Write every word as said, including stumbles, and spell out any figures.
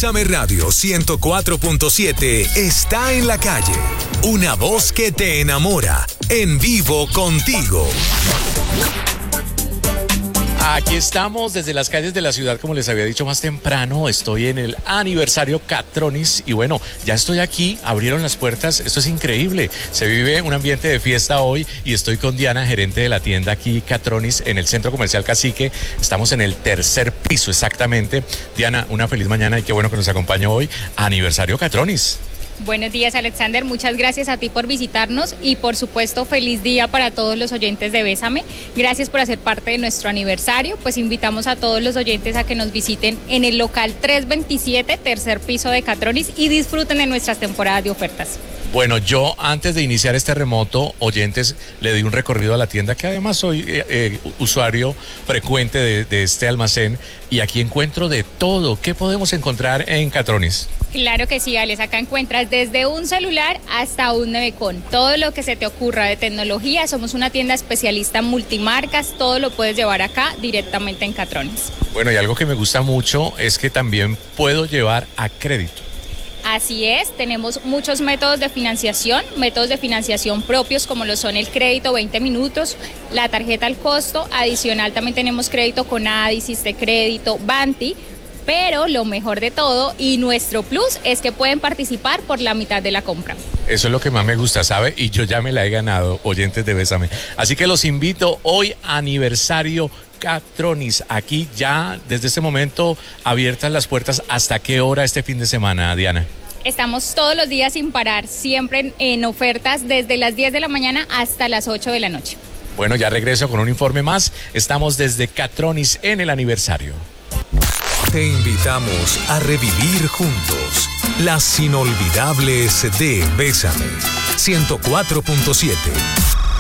Bésame Radio ciento cuatro punto siete está en la calle. Una voz que te enamora. En vivo contigo. Aquí estamos desde las calles de la ciudad, como les había dicho más temprano. Estoy en el aniversario Catronis y bueno, ya estoy aquí, abrieron las puertas, esto es increíble. Se vive un ambiente de fiesta hoy y estoy con Diana, gerente de la tienda aquí Catronis en el Centro Comercial Cacique. Estamos en el tercer piso exactamente. Diana, una feliz mañana y qué bueno que nos acompañe hoy. Aniversario Catronis. Buenos días, Alexander, muchas gracias a ti por visitarnos y por supuesto feliz día para todos los oyentes de Bésame. Gracias por hacer parte de nuestro aniversario, pues invitamos a todos los oyentes a que nos visiten en el local trescientos veintisiete, tercer piso de Catronis y disfruten de nuestras temporadas de ofertas. Bueno, yo antes de iniciar este remoto, oyentes, le di un recorrido a la tienda, que además soy eh, eh, usuario frecuente de, de este almacén, y aquí encuentro de todo. ¿Qué podemos encontrar en Catronis? Claro que sí, Alex, acá encuentras desde un celular hasta un nevecón. Todo lo que se te ocurra de tecnología, somos una tienda especialista en multimarcas, todo lo puedes llevar acá directamente en Catronis. Bueno, y algo que me gusta mucho es que también puedo llevar a crédito. Así es, tenemos muchos métodos de financiación, métodos de financiación propios como lo son el crédito veinte minutos, la tarjeta al costo, adicional también tenemos crédito con Adis, de crédito, Banti, pero lo mejor de todo y nuestro plus es que pueden participar por la mitad de la compra. Eso es lo que más me gusta, ¿sabe? Y yo ya me la he ganado, oyentes de Bésame. Así que los invito hoy, aniversario Catronis, aquí ya desde este momento abiertas las puertas. ¿Hasta qué hora este fin de semana, Diana? Estamos todos los días sin parar, siempre en, en ofertas desde las diez de la mañana hasta las ocho de la noche. Bueno, ya regreso con un informe más. Estamos desde Catronis en el aniversario. Te invitamos a revivir juntos las inolvidables de Bésame ciento cuatro punto siete.